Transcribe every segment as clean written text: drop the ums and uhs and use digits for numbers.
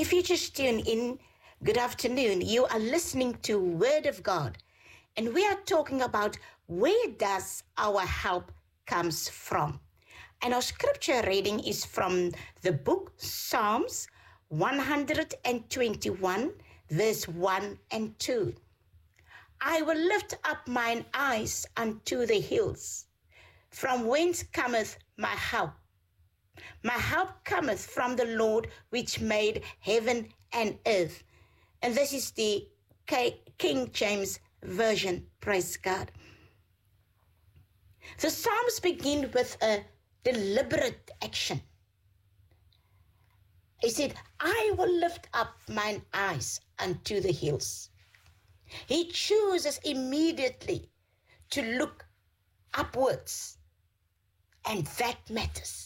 If you just tune in, good afternoon. You are listening to Word of God, and we are talking about where does our help comes from. And our scripture reading is from the book Psalms 121, verse 1 and 2. I will lift up mine eyes unto the hills, from whence cometh my help. My help cometh from the Lord which made heaven and earth. And this is the King James Version. Praise God. The Psalms begin with a deliberate action. He said, I will lift up mine eyes unto the hills. He chooses immediately to look upwards, and that matters.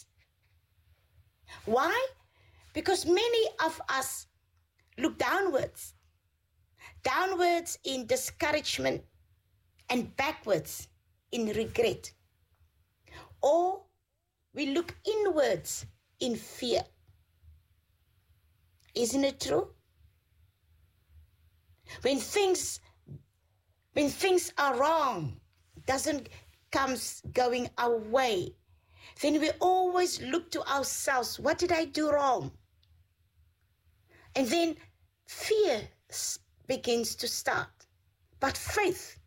Why? Because many of us look downwards in discouragement and backwards in regret. Or we look inwards in fear. Isn't it true? When things are wrong, doesn't comes going our way, then we always look to ourselves. What did I do wrong? And then fear begins to start. But faith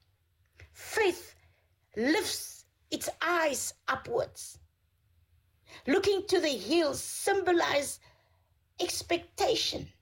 lifts its eyes upwards. Looking to the hills symbolize expectation.